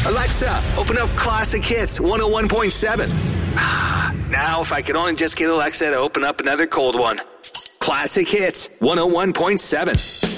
Alexa, open up Classic Hits 101.7. Now, if I could only just get Alexa to open up another cold one. Classic Hits 101.7.